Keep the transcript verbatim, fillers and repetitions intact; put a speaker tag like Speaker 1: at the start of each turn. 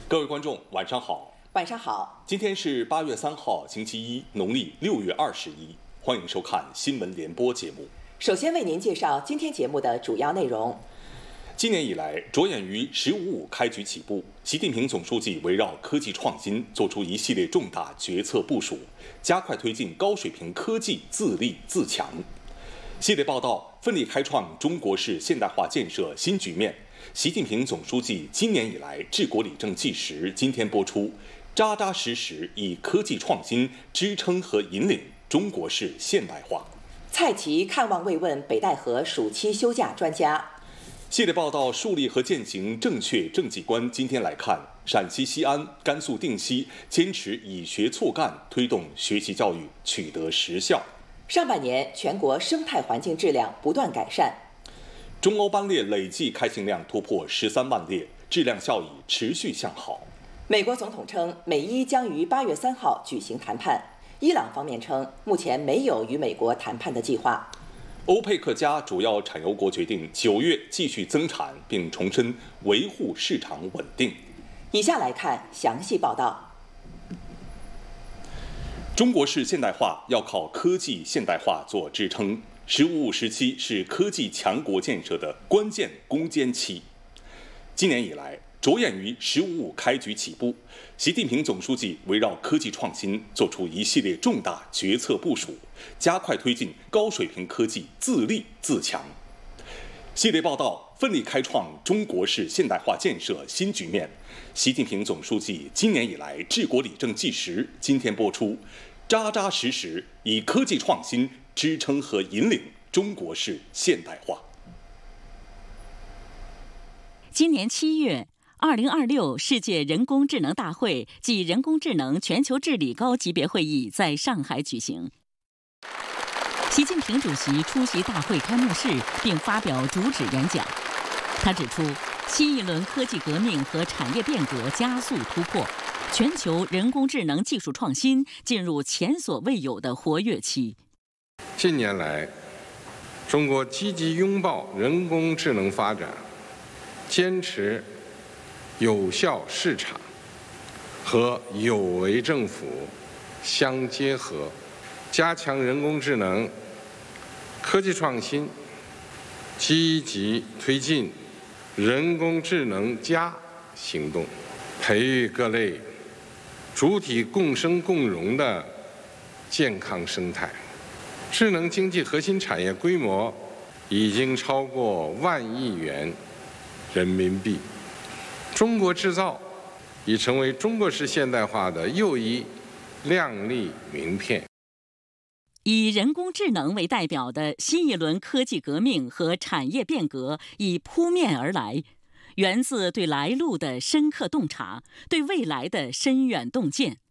Speaker 1: 各位观众，晚上好。
Speaker 2: 晚上好。
Speaker 1: 今天是八月三号，星期一，农历六月二十一。欢迎收看新闻联播节目。
Speaker 2: 首先为您介绍今天节目的主要内容。
Speaker 1: 今年以来，着眼于“十五五”开局起步，习近平总书记围绕科技创新作出一系列重大决策部署，加快推进高水平科技自立自强。系列报道奋力开创中国式现代化建设新局面。习近平总书记今年以来治国理政纪实今天播出，扎扎实实以科技创新支撑和引领中国式现代化。
Speaker 2: 蔡奇看望慰问北戴河暑期休假专家。
Speaker 1: 系列报道树立和践行正确政绩观。今天来看，陕西西安、甘肃定西坚持以学促干，推动学习教育取得实效。
Speaker 2: 上半年全国生态环境质量不断改善。
Speaker 1: 中欧班列累计开行量突破十三万列，质量效益持续向好。
Speaker 2: 美国总统称，美伊将于八月三号举行谈判。伊朗方面称，目前没有与美国谈判的计划。
Speaker 1: 欧佩克加主要产油国决定九月继续增产，并重申维护市场稳定。
Speaker 2: 以下来看详细报道。中
Speaker 1: 国式现代化要靠科技现代化做支撑。十五五时期是科技强国建设的关键攻坚期。今年以来，着眼于“十五五”开局起步，习近平总书记围绕科技创新作出一系列重大决策部署，加快推进高水平科技自立自强。系列报道奋力开创中国式现代化建设新局面。习近平总书记今年以来治国理政纪实今天播出，扎扎实实以科技创新支撑和引领中国式现代化。
Speaker 3: 今年七月，二零二六世界人工智能大会暨人工智能全球治理高级别会议在上海举行。习近平主席出席大会开幕式并发表主旨演讲。他指出，新一轮科技革命和产业变革加速突破，全球人工智能技术创新进入前所未有的活跃期。
Speaker 4: 近年来，中国积极拥抱人工智能发展，坚持有效市场和有为政府相结合，加强人工智能科技创新，积极推进人工智能加行动，培育各类主体共生共荣的健康生态。智能经济核心产业规模已经超过万亿元人民币，中国制造已成为中国式现代化的又一亮丽名片。
Speaker 3: 以人工智能为代表的新一轮科技革命和产业变革已扑面而来，源自对来路的深刻洞察，对未来的深远洞见。